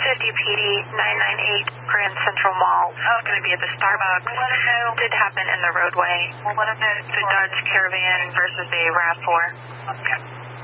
PD 998 Grand Central Mall. It's going to be at the Starbucks. It did happen in the roadway. It's a Dodge Caravan versus a RAV4.